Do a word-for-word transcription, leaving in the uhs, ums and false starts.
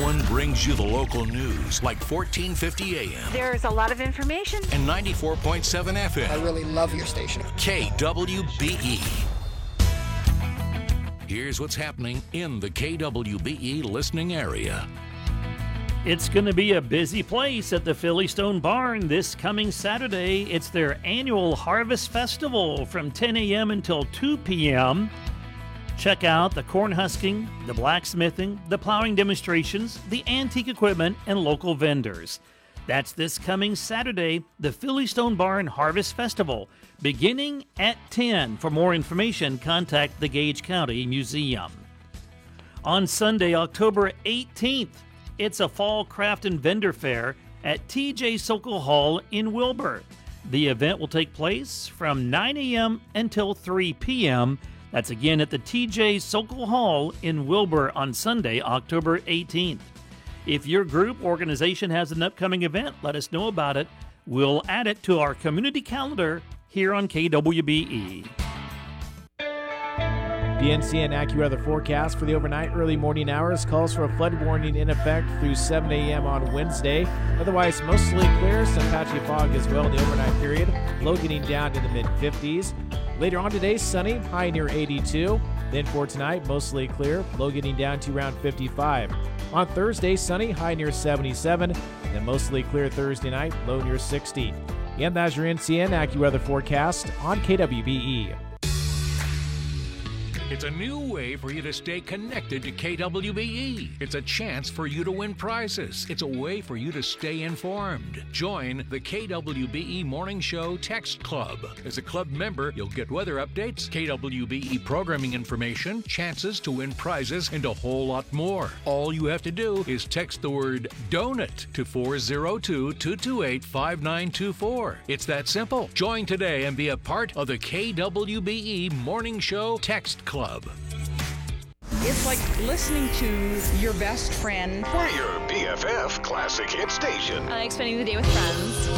one brings you the local news like fourteen fifty A M There's a lot of information. and ninety-four point seven F I M. really love your station. K W B E. Here's what's happening in the K W B E listening area. It's going to be a busy place at the Philly Stone Barn this coming Saturday. It's their annual Harvest Festival from ten A M until two P M Check out the corn husking, the blacksmithing, the plowing demonstrations, the antique equipment, and local vendors. That's this coming Saturday, the Philly Stone Barn Harvest Festival, beginning at ten. For more information, contact the Gage County Museum. On Sunday, October eighteenth, it's a fall craft and vendor fair at T J Sokol Hall in Wilbur. The event will take place from nine A M until three P M That's again at the T J Sokol Hall in Wilbur on Sunday, October eighteenth. If your group or organization has an upcoming event, let us know about it. We'll add it to our community calendar here on K W B E. The N C N AccuWeather forecast for the overnight early morning hours calls for a flood warning in effect through seven A M on Wednesday. Otherwise, mostly clear, some patchy fog as well in the overnight period. Low getting down to the mid fifties. Later on today, sunny, high near eighty-two. Then for tonight, mostly clear, low getting down to around fifty-five. On Thursday, sunny, high near seventy-seven. Then mostly clear Thursday night, low near sixty. And that's your N C N AccuWeather forecast on K W B E. It's a new way for you to stay connected to K W B E. It's a chance for you to win prizes. It's a way for you to stay informed. Join the K W B E Morning Show Text Club. As a club member, you'll get weather updates, K W B E programming information, chances to win prizes, and a whole lot more. All you have to do is text the word DONUT to four oh two, two two eight, five nine two four. It's that simple. Join today and be a part of the K W B E Morning Show Text Club. It's like listening to your best friend. We're your B F F classic hit station. I like spending the day with friends.